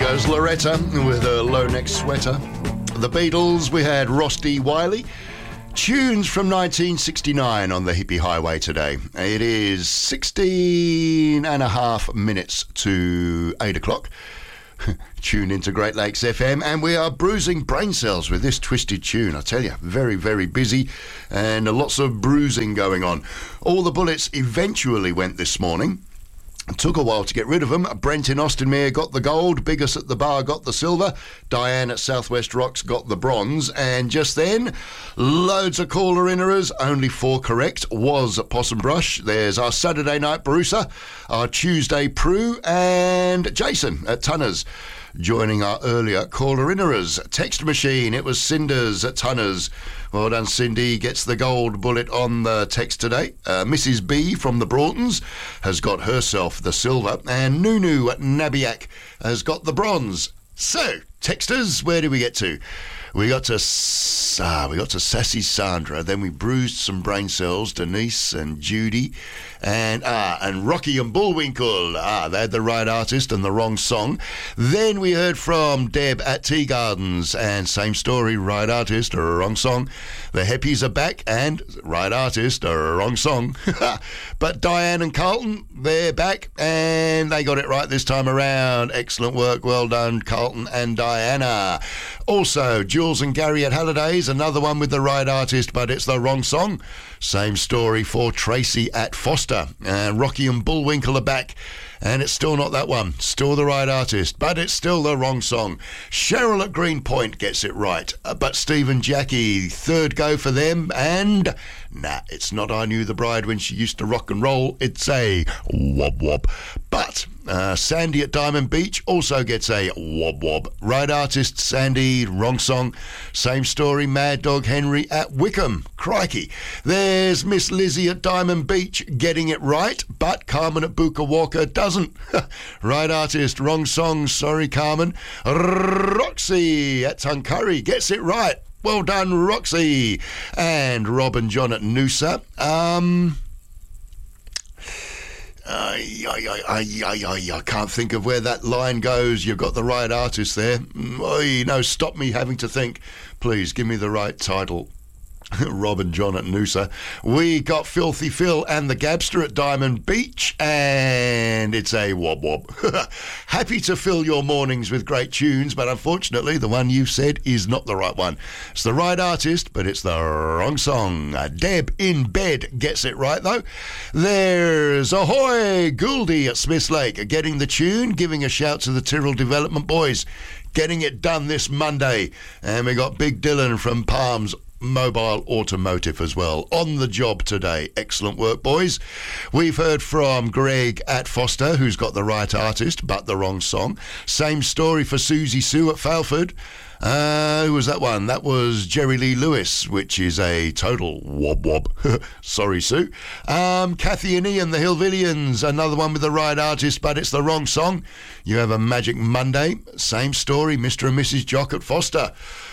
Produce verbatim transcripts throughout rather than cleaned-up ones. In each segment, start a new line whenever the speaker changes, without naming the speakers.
goes Loretta with a low neck sweater. The Beatles, we had Rusty Wiley. Tunes from nineteen sixty-nine on the Hippie Highway today. It is sixteen and a half minutes to eight o'clock. Tune into Great Lakes F M, and we are bruising brain cells with this twisted tune. I tell you, very, very busy, and lots of bruising going on. All the bullets eventually went this morning. It took a while to get rid of them. Brent in Austinmere got the gold, Biggest at the Bar got the silver, Diane at Southwest Rocks got the bronze, and just then, loads of caller-innerers, only four correct, was Possum Brush. There's our Saturday night Brucer, our Tuesday Prue, and Jason at Tunners. Joining our earlier caller-innerers. Text machine, it was Cinders at Tunners. Well done, Cindy. Gets the gold bullet on the text today. Uh, Missus B from the Broughtons has got herself the silver. And Nunu at Nabiac has got the bronze. So, texters, where do we get to? We got to ah, we got to Sassy Sandra. Then we bruised some brain cells. Denise and Judy, and ah, and Rocky and Bullwinkle. Ah, they had the right artist and the wrong song. Then we heard from Deb at Tea Gardens, and same story, right artist or wrong song. The Heppies are back, and right artist or wrong song. But Diane and Carlton, they're back, and they got it right this time around. Excellent work, well done, Carlton and Diana. Also, Jules and Gary at Hallidays, another one with the right artist, but it's the wrong song. Same story for Tracy at Foster. And Rocky and Bullwinkle are back, and it's still not that one. Still the right artist, but it's still the wrong song. Cheryl at Greenpoint gets it right, uh, but Steve and Jackie, third go for them, and nah, it's not I Knew the Bride When She Used to Rock and Roll. It's a wob wob. But uh, Sandy at Diamond Beach also gets a wob wob. Right artist, Sandy, wrong song. Same story, Mad Dog Henry at Wickham. Crikey. There's Miss Lizzie at Diamond Beach getting it right, but Carmen at Buka Walker doesn't. Right artist, wrong song. Sorry, Carmen. Roxy at Tuncurry gets it right. Well done, Roxy. And Rob and John at Noosa. Um... I, I, I, I, I, I can't think of where that line goes. You've got the right artist there. Oy, no, stop me having to think. Please, give me the right title. Rob and John at Noosa. We got Filthy Phil and the Gabster at Diamond Beach, and it's a wob wob. Happy to fill your mornings with great tunes, but unfortunately the one you've said is not the right one. It's the right artist, but it's the wrong song. Uh, Deb in Bed gets it right though. There's Ahoy Gouldy at Smiths Lake getting the tune, giving a shout to the Tyrrell Development boys, getting it done this Monday. And we got Big Dylan from Palms Mobile Automotive as well. On the job today. Excellent work, boys. We've heard from Greg at Foster, who's got the right artist, but the wrong song. Same story for Susie Sue at Falford. Uh, who was that one? That was Jerry Lee Lewis, which is a total wob wob. Sorry, Sue. Um, Kathy and Ian, the Hillvillians, another one with the right artist, but it's the wrong song. You have a Magic Monday. Same story, Mister and Missus Jock at Foster.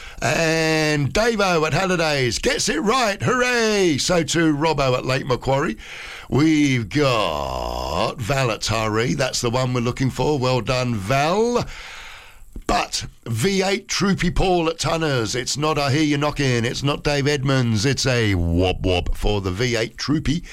And Davo at Hallidays gets it right. Hooray! So too Robbo at Lake Macquarie. We've got Val at Taree. That's the one we're looking for. Well done, Val. But V eight Troopy Paul at Tunners. It's not I Hear You Knocking. It's not Dave Edmonds. It's a wob wob for the V eight Troopy.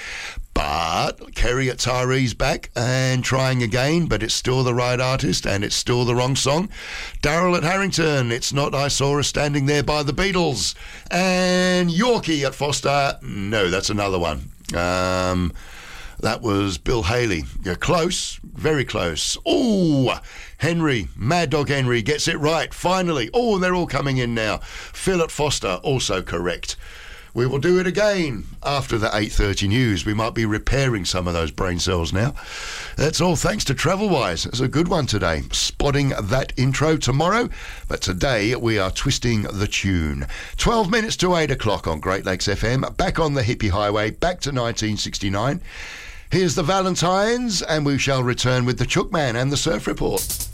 But Kerry at Taree's back and trying again, but it's still the right artist and it's still the wrong song. Darryl at Harrington. It's not I Saw Her Standing There by the Beatles. And Yorkie at Foster. No, that's another one. Um... That was Bill Haley. You're close, very close. Oh, Henry, Mad Dog Henry gets it right, finally. Oh, they're all coming in now. Phil at Foster, also correct. We will do it again after the eight thirty news. We might be repairing some of those brain cells now. That's all thanks to Travelwise. It's a good one today. Spotting that intro tomorrow, but today we are twisting the tune. twelve minutes to eight o'clock on Great Lakes F M. Back on the Hippie Highway, back to nineteen sixty-nine. Here's the Valentines, and we shall return with the Chookman and the Surf Report.